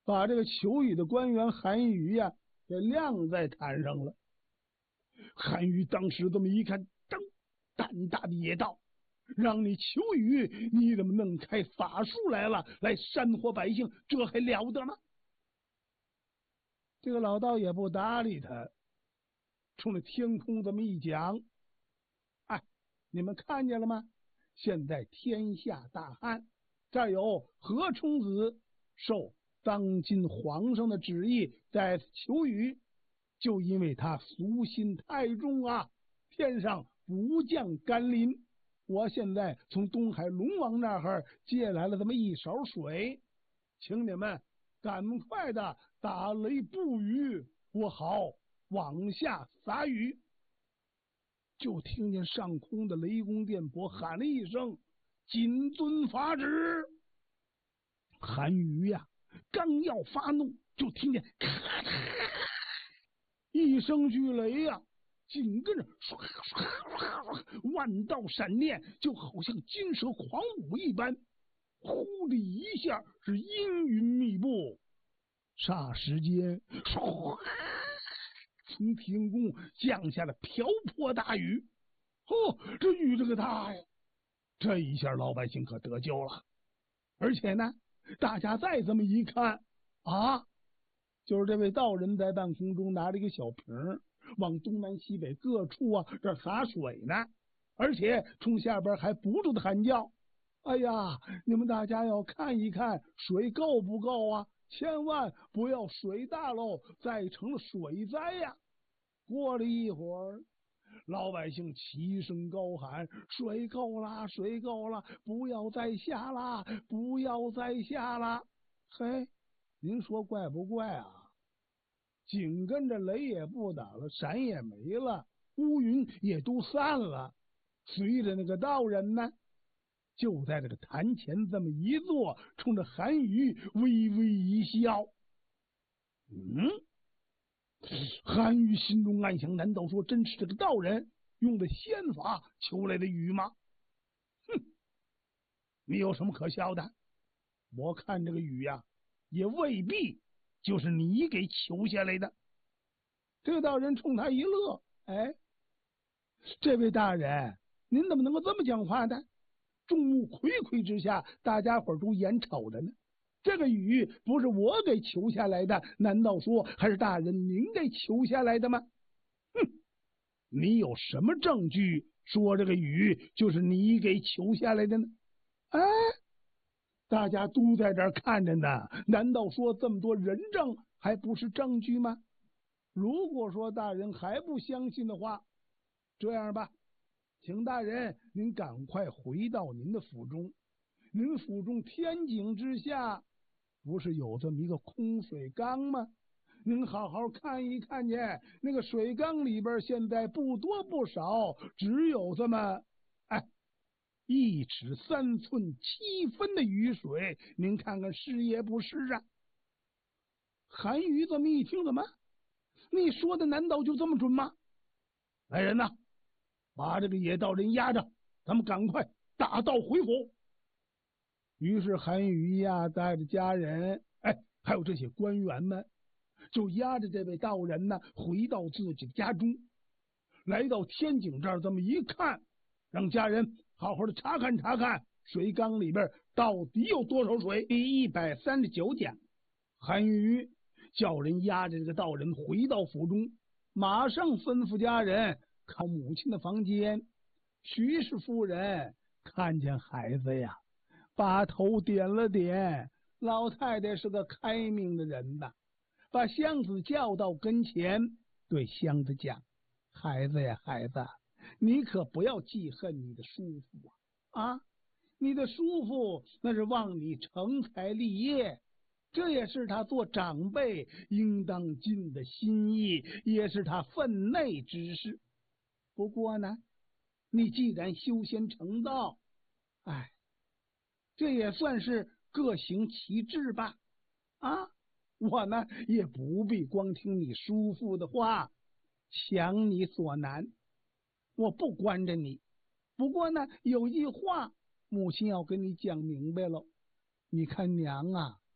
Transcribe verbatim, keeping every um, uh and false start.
把这个求雨的官员韩愈呀给晾在坛上了。韩愈当时这么一看，噔，胆大的野道，让你求雨，你怎么弄开法术来了，来煽惑百姓，这还了得吗？这个老道也不搭理他，冲着天空这么一讲，哎，你们看见了吗？现在天下大旱，这儿有何冲子受当今皇上的旨意在此求雨，就因为他俗心太重啊，天上不降甘霖。我现在从东海龙王那儿借来了这么一勺水，请你们赶快的打雷布雨，我好往下撒雨。就听见上空的雷公电波喊了一声：“谨遵法旨。”韩愈呀，刚要发怒，就听见咔嚓一声巨雷呀，紧跟着唰唰唰唰，万道闪电，就好像金蛇狂舞一般。呼的一下是阴云密布，霎时间，唰，从天空降下了瓢泼大雨。哦，这雨这个大呀！这一下老百姓可得救了。而且呢，大家再这么一看啊，就是这位道人在半空中拿着一个小瓶儿，往东南西北各处啊这洒水呢，而且冲下边还不住的喊叫：“哎呀，你们大家要看一看水够不够啊！千万不要水大喽，再成了水灾呀！”过了一会儿，老百姓齐声高喊：“水够了，水够了，不要再下啦，不要再下啦！”嘿，您说怪不怪啊？紧跟着雷也不打了，闪也没了，乌云也都散了。随着那个道人呢，就在这个坛前这么一坐，冲着韩愈微微一笑。嗯，韩愈心中暗想：难道说真是这个道人用的仙法求来的雨吗？哼，你有什么可笑的？我看这个雨呀、啊，也未必就是你给求下来的。这个道人冲他一乐，哎，这位大人，您怎么能够这么讲话呢？众目睽睽之下，大家伙都眼瞅着呢。这个雨不是我给求下来的，难道说还是大人您给求下来的吗？哼，你有什么证据说这个雨就是你给求下来的呢？哎，大家都在这儿看着呢，难道说这么多人证还不是证据吗？如果说大人还不相信的话，这样吧，请大人您赶快回到您的府中。您府中天井之下不是有这么一个空水缸吗？您好好看一看去，那个水缸里边现在不多不少，只有这么哎一尺三寸七分的雨水，您看看是也不是啊？韩愈这么一听，怎么？你说的难道就这么准吗？来人呐，把这个野道人押着，咱们赶快大道回府。于是韩愈呀，带着家人，哎，还有这些官员们，就押着这位道人呢，回到自己的家中。来到天井这儿，这么一看，让家人好好的查看查看水缸里边到底有多少水。第一百三十九讲，韩愈叫人押着这个道人回到府中，马上吩咐家人靠母亲的房间。徐氏夫人看见孩子呀，把头点了点。老太太是个开明的人呐，把湘子叫到跟前，对湘子讲：“孩子呀，孩子，你可不要记恨你的叔父啊！啊，你的叔父那是望你成才立业，这也是他做长辈应当尽的心意，也是他分内之事。不过呢，你既然修仙成道，哎，这也算是各行其志吧。啊，我呢也不必光听你叔父的话，强你所难，我不关着你。不过呢，有一话母亲要跟你讲明白了。你看娘啊，